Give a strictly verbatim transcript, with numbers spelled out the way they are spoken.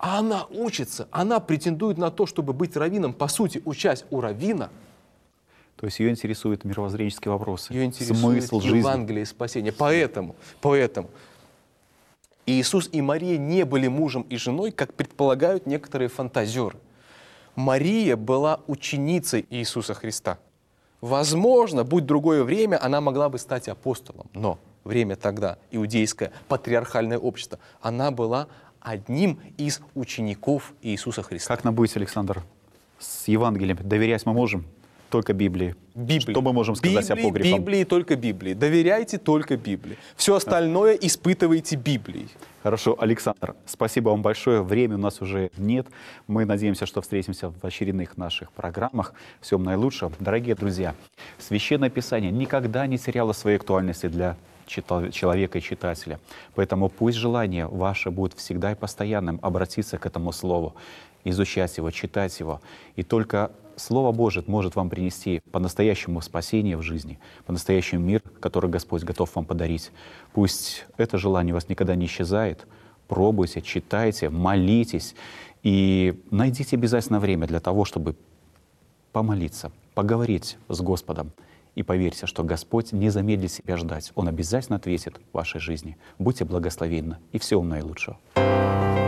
А она учится, она претендует на то, чтобы быть раввином, по сути, учась у раввина. То есть ее интересуют мировоззренческие вопросы, Ее интересует смысл жизни. Евангелие и спасение. Поэтому, поэтому Иисус и Мария не были мужем и женой, как предполагают некоторые фантазеры. Мария была ученицей Иисуса Христа. Возможно, будь другое время, она могла бы стать апостолом. Но время тогда, иудейское патриархальное общество, она была одним из учеников Иисуса Христа. Как нам быть, Александр, с Евангелием? Доверять мы можем только Библии. Библии. Что мы можем сказать Библии, апокрифам? Библии, только Библии. Доверяйте только Библии. Все остальное испытывайте Библией. Хорошо, Александр, спасибо вам большое. Времени у нас уже нет. Мы надеемся, что встретимся в очередных наших программах. Всем наилучшего. Дорогие друзья, Священное Писание никогда не теряло своей актуальности для человека и читателя. Поэтому пусть желание ваше будет всегда и постоянным обратиться к этому Слову, изучать его, читать его. И только Слово Божие может вам принести по-настоящему спасение в жизни, по-настоящему мир, который Господь готов вам подарить. Пусть это желание у вас никогда не исчезает. Пробуйте, читайте, молитесь и найдите обязательно время для того, чтобы помолиться, поговорить с Господом. И поверьте, что Господь не замедлит себя ждать. Он обязательно ответит в вашей жизни. Будьте благословенны и всего вам наилучшего.